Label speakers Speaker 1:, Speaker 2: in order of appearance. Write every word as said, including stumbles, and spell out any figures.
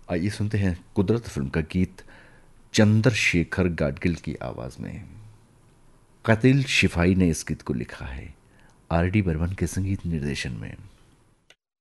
Speaker 1: आइए सुनते हैं कुदरत फिल्म का गीत चंद्रशेखर गाडगिल की आवाज़ में। कातिल शिफाई ने इस गीत को लिखा है आर डी बर्मन के संगीत निर्देशन में।